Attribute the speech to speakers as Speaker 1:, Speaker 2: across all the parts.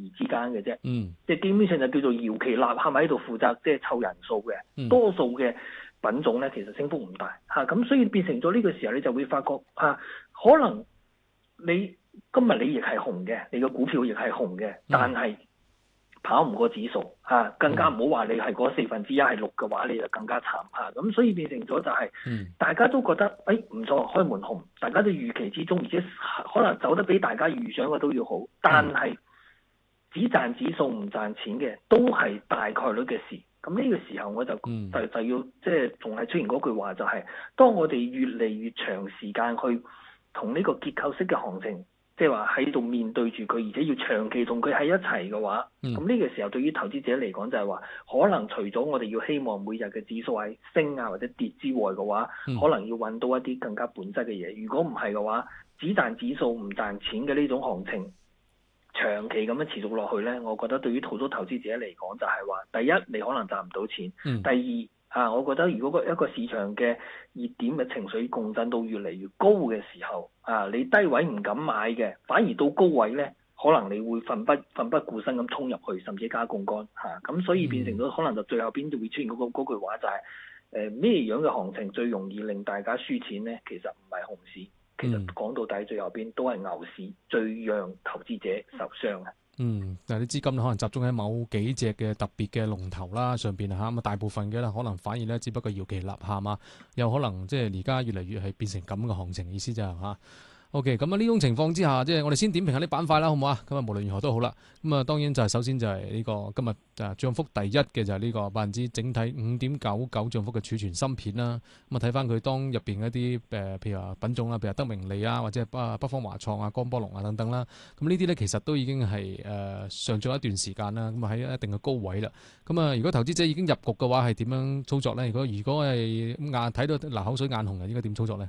Speaker 1: 之間嘅啫。即係基本上就叫做搖旗吶喊喺度負責即係湊人數嘅，多數嘅品種咧其實升幅唔大嚇，咁所以變成咗呢個時候你就會發覺可能你今日你亦係紅嘅，你個股票亦係紅嘅，但係跑唔過指數更加唔好話你係嗰1/4係綠嘅話，你就更加慘咁所以變成咗就係、大家都覺得唔錯，開門紅，大家都預期之中，而且可能走得比大家預想嘅都要好，但係只賺指數唔賺錢嘅都係大概率嘅事。咁呢個時候我就要即係仲係出現嗰句話，就係當我哋越嚟越長時間去同呢個結構式嘅行情，即係話喺度面對住佢，而且要長期同佢喺一齊嘅話，咁呢個時候對於投資者嚟講就係話，可能除咗我哋要希望每日嘅指數係升或者跌之外嘅話，可能要揾到一啲更加本質嘅嘢。如果唔係嘅話，只賺指數唔賺錢嘅呢種行情，長期咁樣持續落去呢，我覺得對於好多投資者嚟講就係話，第一你可能賺唔到錢，第二我覺得如果一個市場嘅熱點嘅情緒共振到越嚟越高嘅時候，你低位唔敢買嘅，反而到高位呢，可能你會奮不顧身咁衝入去，甚至加槓桿咁所以變成咗可能就最後邊就會出現嗰句話就係咩樣嘅行情最容易令大家輸錢呢？其實唔係熊市。其實講到底，最後邊都係牛市，最讓投資者受傷嘅。
Speaker 2: 但係啲資金可能集中喺某幾隻嘅特別嘅龍頭啦上邊咁啊大部分嘅咧可能反而咧只不過搖旗吶喊有可能即係而家越嚟越係變成咁嘅行情，意思就係OK， 咁呢種情況之下，即係我哋先點評下啲板塊啦，好唔好啊？咁無論如何都好啦。咁當然就係首先就係呢個今日漲幅第一嘅就係呢個整體5.99%漲幅嘅儲存芯片啦。咁睇翻佢當入邊一啲譬如話品種啦，譬如德明利或者北方華創江波龍等等啦。咁呢啲咧其實都已經係上咗一段時間啦。咁喺一定嘅高位啦。咁如果投資者已經入局嘅話，係點樣操作咧？如果係睇到流口水眼紅嘅，應該點操作咧？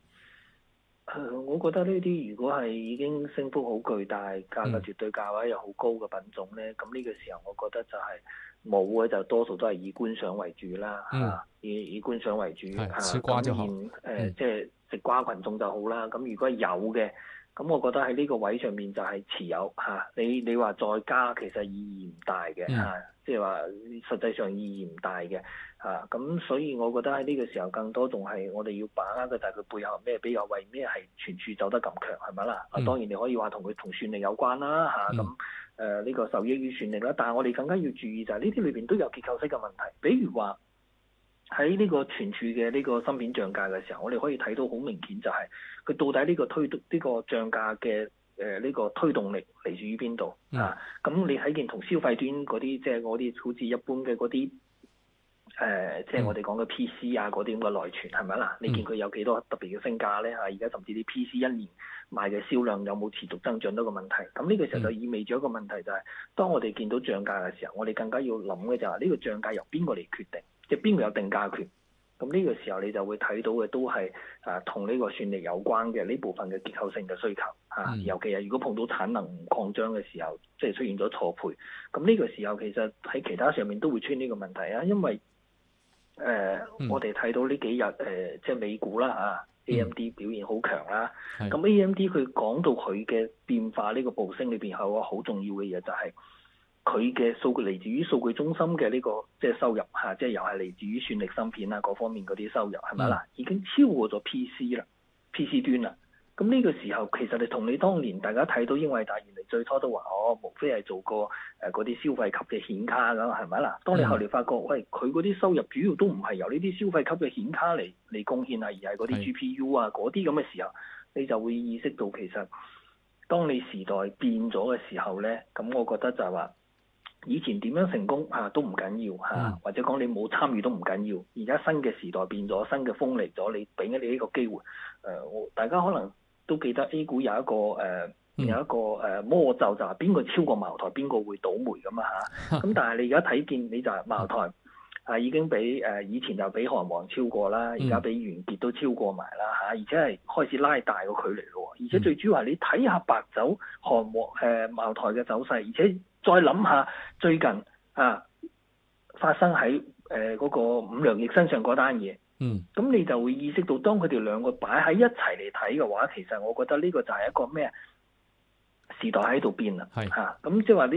Speaker 1: 我覺得呢啲如果係已經升幅好巨大，價格絕對價位又好高嘅品種咧，咁呢個時候我覺得就係冇嘅就多數都係以觀賞為主啦，以觀賞為主
Speaker 2: 食瓜就好，
Speaker 1: 即係食瓜群眾就好啦。咁如果有嘅，咁我覺得喺呢個位上面就係持有你話再加其實意義唔大嘅即係話實際上意義唔大嘅咁所以我覺得喺呢個時候更多仲係我哋要把握嘅就係佢背後咩比較為咩係全柱走得咁強係咪啦？當然你可以話同佢同算力有關啦咁呢個受益於算力啦，但係我哋更加要注意就係呢啲裏邊都有結構式嘅問題，比如話喺呢個全柱嘅呢個芯片漲價嘅時候，我哋可以睇到好明顯就係佢到底呢個漲價嘅呢個推動力嚟自於邊度咁你睇見同消費端嗰啲即係嗰啲好似一般嘅嗰啲即係我哋講嘅 PC 嗰啲咁嘅內存係咪啦？你見佢有幾多特別嘅升價咧而家甚至啲 PC 一年賣嘅銷量有冇持續增長到個問題？咁呢個時候就意味住一個問題就係當我哋見到漲價嘅時候，我哋更加要諗嘅就係呢個漲價由邊個嚟決定？即係邊個有定價權？咁呢個時候你就會睇到嘅都係同呢個算力有關嘅呢部分嘅結構性嘅需求尤其係如果碰到產能唔擴張嘅時候，即係出現咗錯配，咁呢個時候其實喺其他上面都會出現呢個問題因為我哋睇到呢幾日即係美股啦AMD 表現好強啦，咁AMD 佢講到佢嘅變化呢個暴升裏邊有個好重要嘅嘢就係佢嘅數據嚟自於數據中心嘅呢個即係收入即係又係嚟自於算力芯片各方面嗰啲收入係咪啦？已經超過咗 PC 端啦。咁呢個時候其實你同你當年大家睇到英偉達原來最初都話無非係做過嗰啲消費級嘅顯卡咁係咪啦？當你後嚟發覺喂佢嗰啲收入主要都唔係由呢啲消費級嘅顯卡嚟貢獻而係嗰啲 GPU 嗰啲咁嘅時候，你就會意識到其實當你時代變咗嘅時候咧，咁我覺得就係話以前點樣成功都唔緊要或者講你冇參與都唔緊要。而家新嘅時代變咗，新嘅風嚟咗，你俾咗你呢個機會大家可能都記得 A 股有一個魔咒就係邊個超過茅台邊個會倒霉咁咁但係你而家睇見你就係茅台已經俾以前就俾韓王超過啦，而家俾元傑都超過埋啦而且係開始拉大個距離咯。而且最主要係你睇下白酒韓王茅台嘅走勢，而且再諗下最近發生喺嗰個伍良奕身上嗰單嘢。咁你就會意識到，當佢哋兩個擺喺一齊嚟睇嘅話，其實我覺得呢個就係一個咩時代喺度變啦咁即係話呢